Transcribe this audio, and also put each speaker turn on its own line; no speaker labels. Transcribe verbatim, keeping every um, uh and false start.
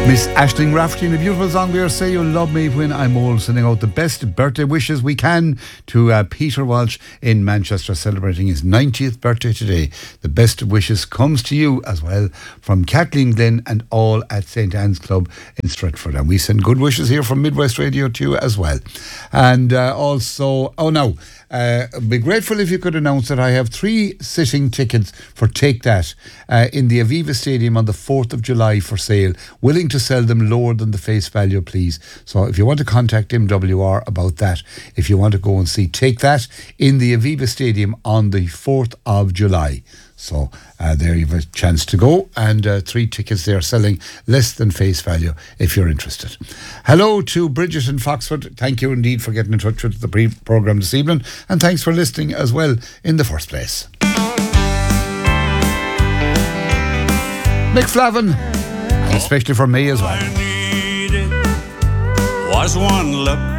Miss Aisling Rafferty in a beautiful song there, Say You'll Love Me When I'm Old, sending out the best birthday wishes we can to uh, Peter Walsh in Manchester, celebrating his ninetieth birthday today. The best wishes comes to you as well from Kathleen Glynn and all at Saint Anne's Club in Stretford. And we send good wishes here from Midwest Radio to you as well. And uh, also, oh no, Uh, I'd be grateful if you could announce that I have three sitting tickets for Take That uh, in the Aviva Stadium on the fourth of July for sale. Willing to sell them lower than the face value, please. So if you want to contact M W R about that, if you want to go and see Take That in the Aviva Stadium on the fourth of July. So uh, there you have a chance to go, and uh, three tickets there selling less than face value if you're interested. Hello to Bridget in Foxford. Thank you indeed for getting in touch with the pre-programme this evening, and thanks for listening as well in the first place. Mick Flavin, and especially for me as well.
I needed was one look